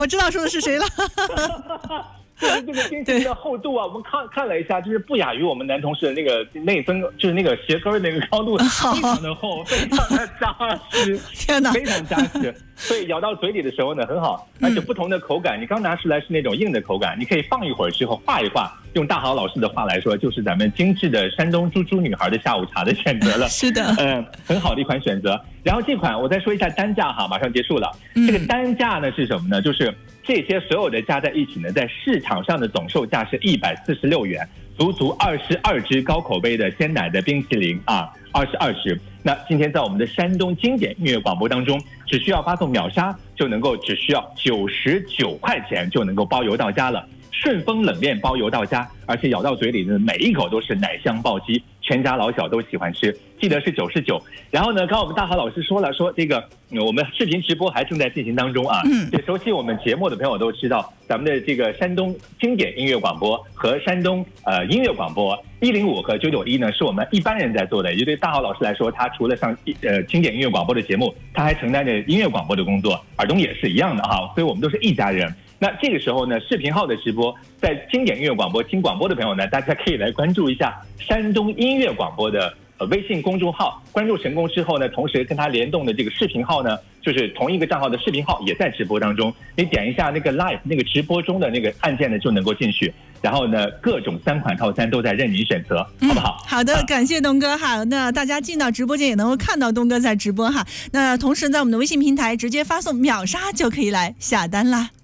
我知道说的是谁了。 就是这个精细的厚度啊，我们看了一下，就是不亚于我们男同事的那个内增，就是那个鞋跟那个高度，非常的厚，非常的扎实， 天哪， 非常扎实。所以咬到嘴里的时候呢，很好，而且不同的口感。你刚拿出来是那种硬的口感，你可以放一会儿之后化一化。用大豪老师的话来说，就是咱们精致的山东猪猪女孩的下午茶的选择了。 是的， 很好的一款选择。然后这款我再说一下单价哈，马上结束了。这个单价呢是什么呢？就是这些所有的加在一起呢，在市场上的总售价是146元，足足22只高口碑的鲜奶的冰淇淋啊，22只。那今天在我们的山东经典音乐广播当中，只需要发送秒杀就能够，只需要99块钱就能够包邮到家了。顺丰冷链包邮到家，而且咬到嘴里的每一口都是奶香爆鸡，全家老小都喜欢吃。记得是99。然后呢，刚刚我们大豪老师说了，说这个我们视频直播还正在进行当中啊。这熟悉我们节目的朋友都知道，咱们的这个山东经典音乐广播和山东音乐广播105和991呢，是我们一般人在做的。也就对大豪老师来说，他除了上经典音乐广播的节目，他还承担着音乐广播的工作。尔东也是一样的哈，所以我们都是一家人。那这个时候呢，视频号的直播，在经典音乐广播听广播的朋友呢，大家可以来关注一下山东音乐广播的微信公众号。关注成功之后呢，同时跟它联动的这个视频号呢，就是同一个账号的视频号也在直播当中。你点一下那个 live 那个直播中的那个按键呢，就能够进去。然后呢，各种3款套餐都在任你选择，好不好？ 好的，感谢东哥哈。那大家进到直播间也能够看到东哥在直播哈。那同时在我们的微信平台直接发送秒杀就可以来下单啦。